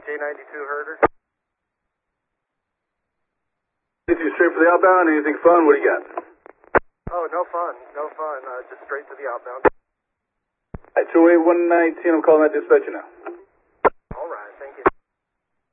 K92 herder. You straight for the outbound? Anything fun? What do you got? Oh, no fun. No fun. Just straight to the outbound. Alright, 28119, I'm calling that dispatcher now.